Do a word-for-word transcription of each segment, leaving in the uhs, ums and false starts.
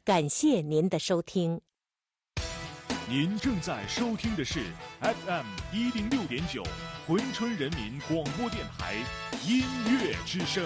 感谢您的收听。 您正在收听的是 F M 一零六点九珲春人民广播电台音乐之声。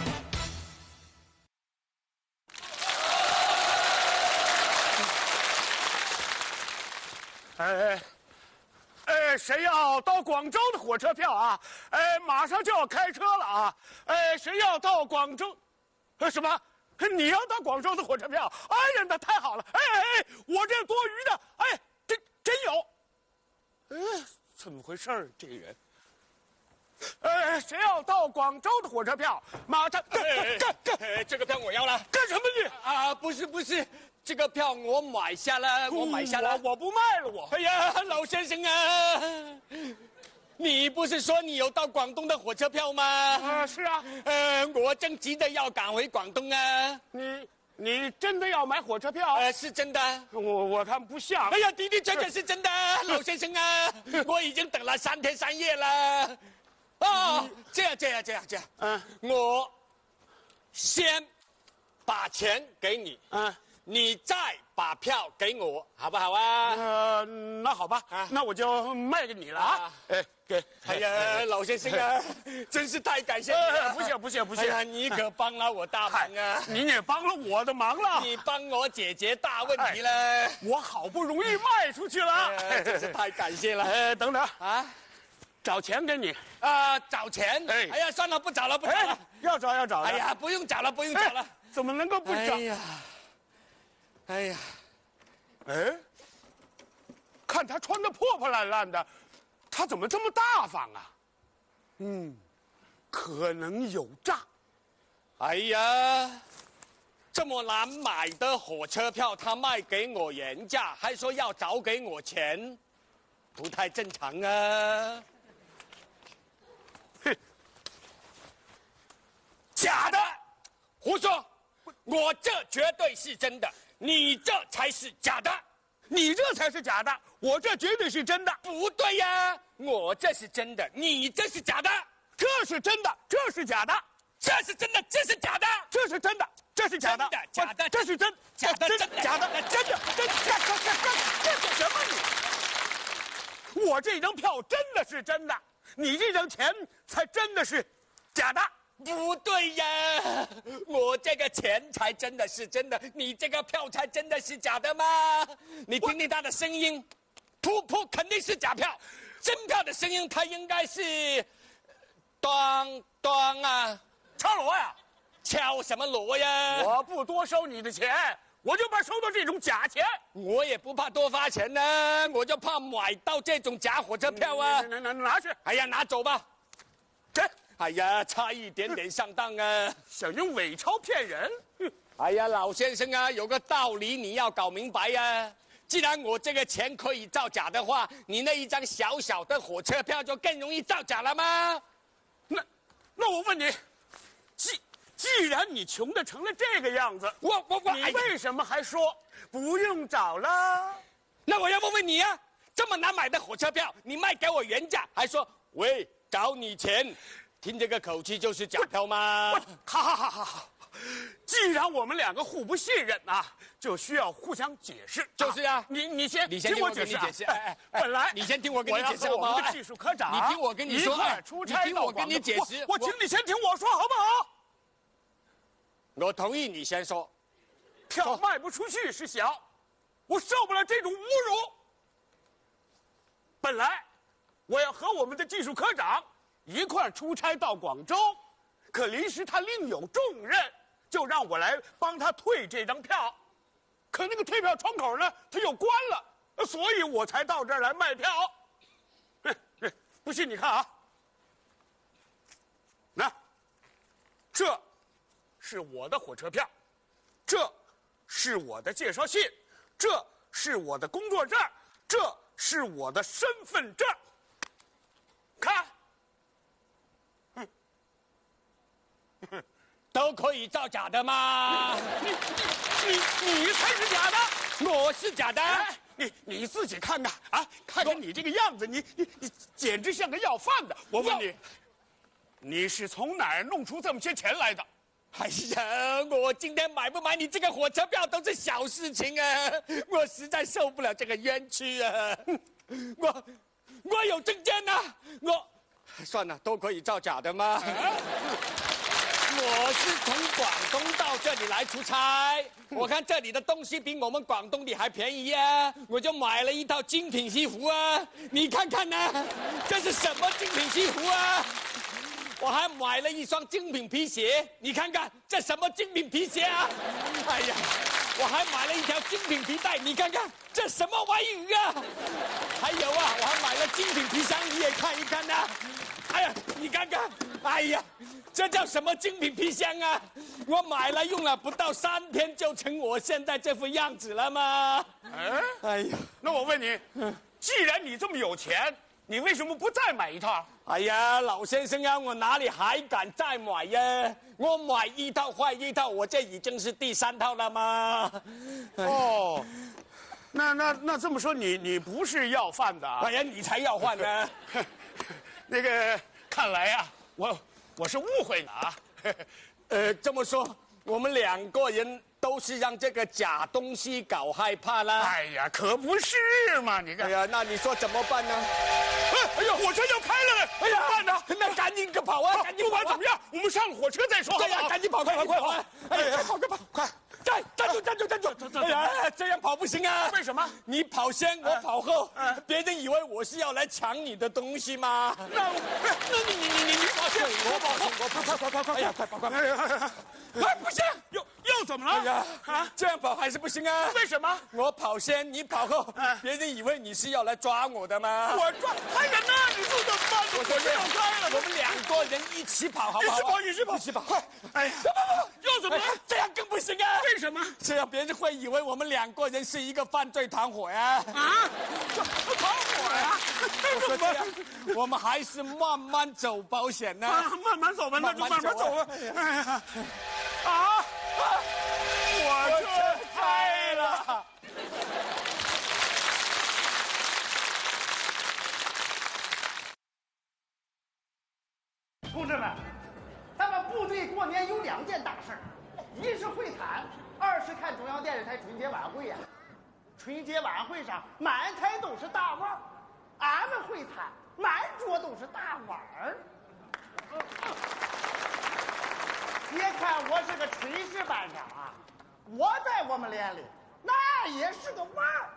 哎，哎，谁要到广州的火车票啊？哎，马上就要开车了啊！哎，谁要到广州？呃，什么？你要到广州的火车票？哎呀，那太好了！哎哎哎，我这多余的，哎，真真有。哎，怎么回事儿？这个人。呃，谁要到广州的火车票？马上干干干！ 这个票我要了。 干什么你？ 啊，不是不是，这个票我买下了，我买下了。 我我不卖了，我。 哎呀，老先生啊，你不是说你有到广东的火车票吗？ 啊，是啊。 呃，我正急着要赶回广东啊。 你你真的要买火车票？ 呃，是真的。 我我看不像。 哎呀，的的确确是真的，老先生啊，我已经等了三天三夜了。哦，这样这样这样这样，嗯，我先把钱给你，嗯，你再把票给我，好不好啊？ 呃，那好吧，啊、那我就卖给你了啊！哎，给， 哎呀，老先生啊，真是太感谢你了！ 不谢不谢不谢！ 哎呀，你可帮了我大忙啊！ 你也帮了我的忙了， 你帮我解决大问题了。 哎、我好不容易卖出去了， 哎、真是太感谢了！ 哎，等等啊！找钱给你啊、呃！找钱？ 哎， 哎呀，算了，不找了，不找了。哎、 要找要找。 哎呀，不用找了，不用找了。哎、 怎么能够不找？ 哎呀，哎呀， 哎，看他穿的破破烂烂的，他怎么这么大方啊？嗯，可能有诈。 哎呀，这么难买的火车票，他卖给我原价，还说要找给我钱，不太正常啊。假的，胡说！我这绝对是真的，你这才是假的， 你这才是假的，我这绝对是真的。 不对呀，我这是真的，你这是假的， 这是真的，这是假的， 这是真的，这是假的， 这是真的，这是假的， 假的， 这是真， 假的， 真的，假的，真的，真的，这这这这这什么你？我这张票真的是真的，你这张钱才真的是假的。 不对呀，我这个钱才真的是真的，你这个票才真的是假的吗？你听听他的声音，噗噗肯定是假票，真票的声音它应该是，当当啊， 敲锣呀， 敲什么锣呀？ 我不多收你的钱，我就怕收到这种假钱。 我也不怕多发钱呢，我就怕买到这种假火车票啊！ 拿拿拿去！ 哎呀，拿走吧， 这。 哎呀，差一点点上当啊！ 想用伪钞骗人？ 哎呀，老先生啊，有个道理你要搞明白呀、啊。既然我这个钱可以造假的话，你那一张小小的火车票就更容易造假了吗？ 那，那我问你，既既然你穷的成了这个样子， 我我我， 你为什么还说不用找了？ 那我要问问你啊，这么难买的火车票，你卖给我原价，还说喂找你钱？听这个口气就是假票吗？ 好好好好好，既然我们两个互不信任啊，就需要互相解释。 就是啊， 你你先你先听我解释、啊。 解释。哎哎， 本来你先听我跟你解释好不好？ 我们的技术科长， 你听我跟你说， 哎，出差你听我跟你解释。 我, 我请你先听我说好不好？ 我同意你先说。 票卖不出去是小，我受不了这种侮辱。本来我要和我们的技术科长一块出差到广州，可临时他另有重任，就让我来帮他退这张票。可那个退票窗口呢，他又关了，所以我才到这儿来卖票。不信你看啊，那这是我的火车票，这是我的介绍信，这是我的工作证，这是我的身份证。看。 都可以造假的吗？ 你你你你才是假的， 我是假的。 哎、你你自己看看啊，看看你这个样子，你你你简直像个要饭的。我问你，你是从哪儿弄出这么些钱来的？ 哎呀，我今天买不买你这个火车票都是小事情啊！我实在受不了这个冤屈啊！我我有证件呐、啊，我算了，都可以造假的吗？我是从广东到这里来出差，我看这里的东西比我们广东的还便宜啊，我就买了一套精品西服啊！你看看呢、啊，这是什么精品西服啊？我还买了一双精品皮鞋，你看看这什么精品皮鞋啊！哎呀，我还买了一条精品皮带，你看看这什么玩意啊！还有啊，我还买了精品皮箱，你也看一看呐、啊！哎呀，你看看，哎呀，这叫什么精品皮箱啊？我买了用了不到三天就成我现在这副样子了吗？ 哎， 哎呀， 那我问你，既然你这么有钱，你为什么不再买一套？ 哎呀，老先生啊，我哪里还敢再买呀？我买一套换一套，我这已经是第三套了吗？ 哦，那那那这么说，你你不是要饭的啊？ 哎呀，你才要换呢！ 那个，看来呀、啊，我我是误会了啊。 呃，这么说，我们两个人都是让这个假东西搞害怕啦。 哎呀，可不是嘛！你看， 哎呀，那你说怎么办呢？ 哎呀，火车要开了，哎呀，怎么办呢？ 那赶紧个跑啊！赶紧不跑、啊！ 管怎么样，我们上了火车再说。 对呀、啊，赶紧跑，快快快跑！哎呀，快跑快跑，快！站站住站住站住！哎呀，这样跑不行啊！ 为什么？ 你跑先，我跑后，别人以为我是要来抢你的东西吗？ 那那你你你你你跑先，我跑后，我跑快快快快！ 哎呀，快跑快！ 哎，不行，又又怎么了？ 哎呀，啊，这样跑还是不行啊！ 为什么？ 我跑先，你跑后，别人以为你是要来抓我的吗？ 我抓！哎呀，那你说怎么办？ 我火车要开了， 我们两个人一起跑，好不好？ 一起跑，一起跑， 一起跑， 快！哎呀，不不不，又怎么了？ 这样更不行啊！ 为什么？ 这样别人会以为我们两个人是一个犯罪团伙呀！ 啊，团伙呀！ 我说这样，我们还是慢慢走保险呢。 啊，慢慢走吧，那就慢慢走吧。哎呀，啊，火车开了。 同志们，咱们部队过年有两件大事儿，一是会谈，二是看中央电视台春节晚会呀、啊。春节晚会上满台都是大腕儿，俺们会谈满桌都是大碗儿。别看我是个炊事班长啊，我在我们连里那也是个腕儿。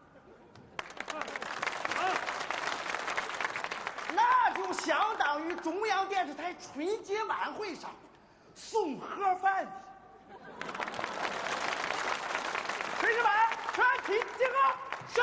那就相当于中央电视台春节晚会上送盒饭的。炊事班全体集合。是。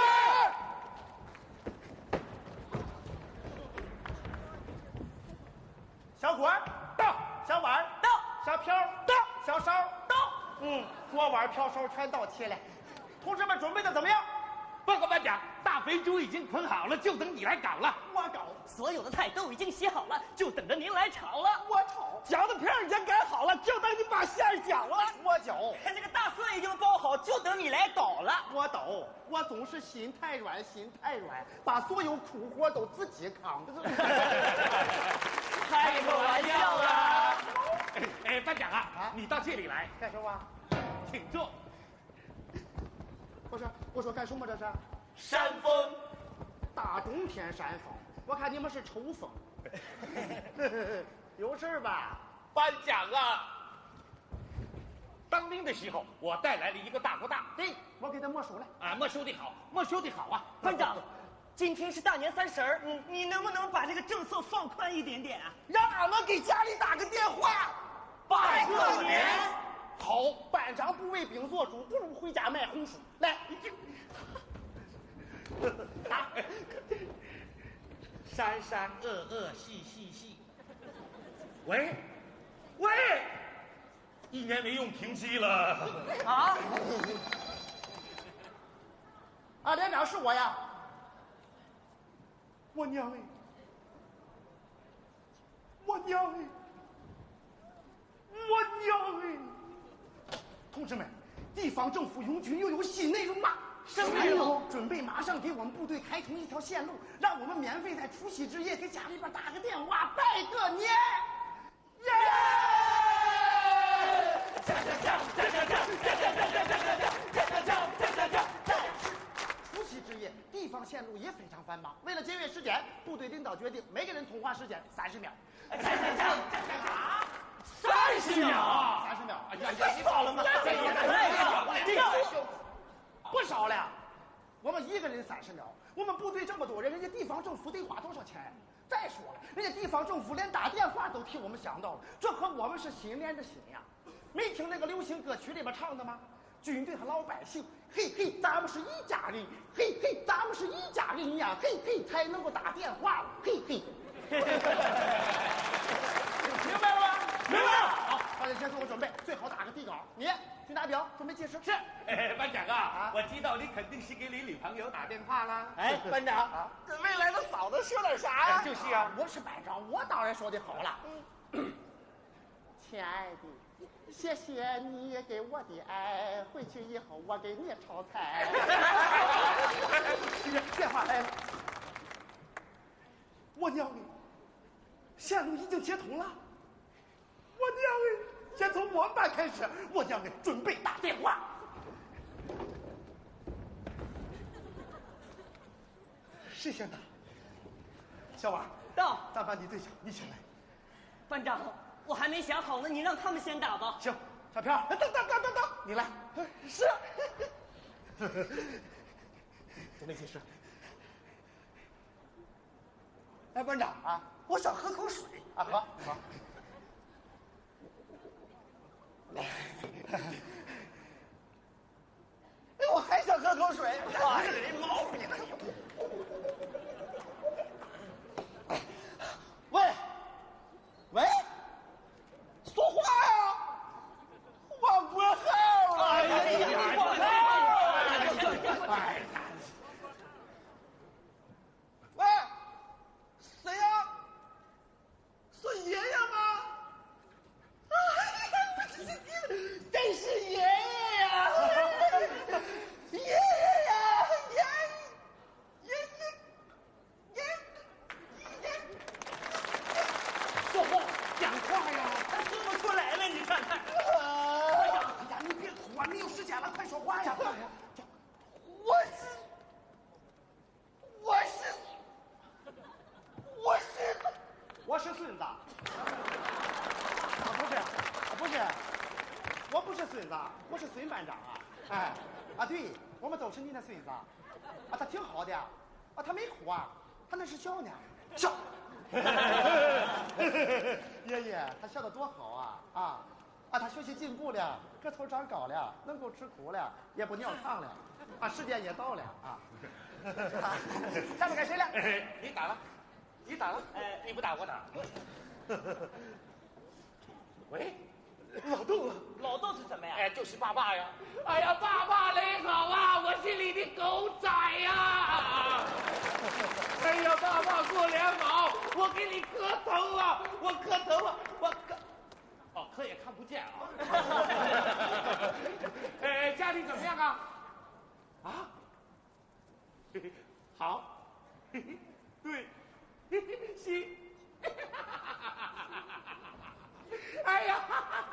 小锅到，小碗到，小瓢到，小勺到。嗯，锅碗瓢勺全到齐了。同志们准备的怎么样？ 报告班长，大肥猪已经捆好了，就等你来搞了。 我搞， 所有的菜都已经洗好了，就等着您来炒了。 我炒， 饺子皮已经擀好了，就等你把馅儿搅了。 我搅， 这个大蒜已经包好，就等你来搞了。 我抖，我总是心太软，心太软，把所有苦活都自己扛。 开个玩笑啦！ 哎哎，班长啊， 啊你到这里来， 干什么？ 请坐。 我说，我说干什么这是？ 扇风， 大冬天扇风，我看你们是抽风。有事儿吧？ 班长啊，当兵的时候我带来了一个大锅大， 对，我给他没收了。 啊，没收的好，没收的好啊。 班长，今天是大年三十儿，你你能不能把这个政策放宽一点点啊？ 让俺们给家里打个电话， 拜个年。 好，班长不为兵做主，不如回家卖红薯。来， 啊，三三二二四四四。喂，喂，一年没用停机了。 啊？ 啊，连长是我呀。我娘哎！我娘哎！我娘哎！同志们，地方政府拥军又有新内容了。 什么内容？ 准备马上给我们部队开通一条线路，让我们免费在除夕之夜给家里边打个电话，拜个年。耶！ 线路也非常繁忙。为了节约时间，部队领导决定每个人通话时间三十秒。 这这这这干啥？ 三十秒， 三十秒。 哎呀呀，你少了吗？ 这也太少了，这个不少了。我们一个人三十秒，我们部队这么多人，人家地方政府得花多少钱？再说了，人家地方政府连打电话都替我们想到了，这和我们是心连着心呀。没听那个流行歌曲里边唱的吗？军队和老百姓，嘿嘿，咱们是一家人，嘿嘿，咱们是一家人呀，嘿嘿，才能够打电话，嘿嘿。明白了吗？ 明白了。 好，大家先做个准备，最好打个底稿。你军大表准备计时。 是。哎，班长啊，啊我知道你肯定是给你女朋友打电话啦。 哎，班长啊，跟未来的嫂子说点啥呀？ 哎、就是啊， 我是班长，我当然说的好了。嗯，亲爱的，谢谢你给我的爱，回去以后我给你炒菜。电话来了，我娘哎，线路已经接通了。我娘哎，先从我们班开始，我娘哎，准备打电话。谁先打？小王到， 咱班的队长，你先来。 班长，我还没想好呢，你让他们先打吧。 行，小飘，等等等等等，你来。是。准备计时。哎，班长啊，我想喝口水啊，喝喝。哎，我还想喝口水。哎，这毛病。喂，喂，说话呀！我不好了。哎呀，你我好。哎呀，喂，谁呀？是爷爷吗？真是爷爷呀！爷爷呀！爷爷爷爷爷。说话，讲话呀！ 他说不出来了，你看看。 哎呀，哎呀，你别哭啊，没有时间了，快说话呀！我是，我是，我是，我是孙子。啊，不是，不是，我不是孙子，我是孙班长啊！哎，啊对，我们都是你的孙子。啊，他挺好的，啊，他没哭啊，他那是笑呢，笑。爷爷，他笑得多好啊！啊啊，他学习进步了，个头长高了，能够吃苦了，也不尿炕了，啊，时间也到了啊！下面该谁了？ 你打了，你打了，哎，你不打我打。喂，老豆， 老豆是什么呀？ 哎，就是爸爸呀！哎呀，爸爸你好啊，我是你的狗仔呀！哎呀，爸爸过年好，我给你磕头啊，我磕头啊，我磕，哦，磕也看不见啊。哎，家里怎么样啊？啊？好，对，行。哎呀！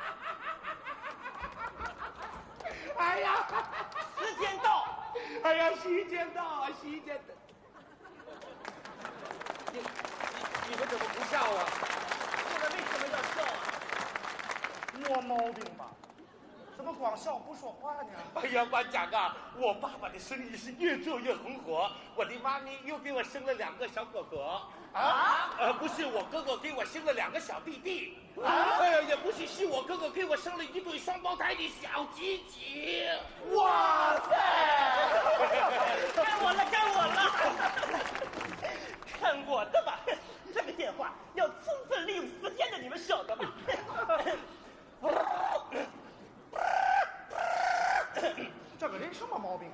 哎呀！ 时间到！ 哎呀，时间到啊，时间到！你你们怎么不笑啊？ 我们为什么要笑啊？ 没毛病吧？怎么光笑不说话呢？ 哎呀，班长啊，我爸爸的生意是越做越红火，我的妈咪又给我生了两个小哥哥。啊？呃，不是，我哥哥给我生了两个小弟弟。啊？哎呀，也不是，是我哥哥给我生了一对双胞胎的小鸡鸡。 哇塞！ 该我了，该我了！看我的吧，这个电话要充分利用时间的，你们晓得吧？ 这个人什么毛病啊？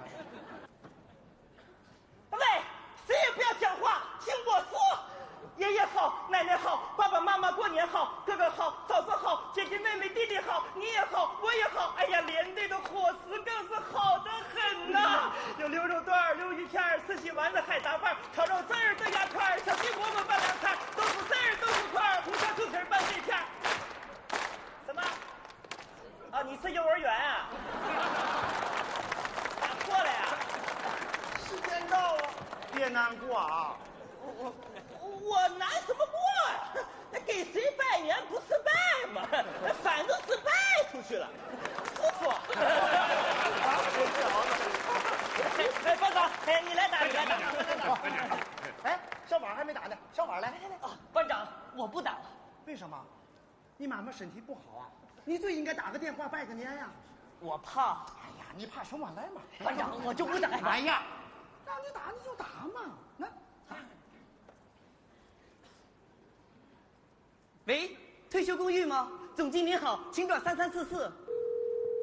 喂，谁也不要讲话，听我说。爷爷好，奶奶好，爸爸妈妈过年好，哥哥好，嫂子好，姐姐妹妹弟弟好，你也好，我也好。哎呀，连队的伙食更是好得很呐、有牛肉段、溜鱼片、四喜丸子、海杂饭、炒肉丝儿、豆芽块、小鸡馍馍拌凉菜、豆腐丝儿、豆腐块、红烧猪蹄儿拌肺片。什么？啊，你是幼儿园啊？打错了呀？ 时间到了，别难过啊！ 我我难什么过啊？给谁拜年不是拜吗？反正是拜出去了，师傅。哎，班长，哎，你来打，你来打，来打。 哎，小婉还没打呢，小婉来来来。 啊，班长，我不打了。 为什么？你妈妈身体不好啊，你最应该打个电话拜个年呀。 我怕。 哎呀，你怕小婉来嘛？ 班长，我就不打。 哎呀，让你打你就打嘛，那。 喂，退休公寓吗？总经理好，请转三三四四。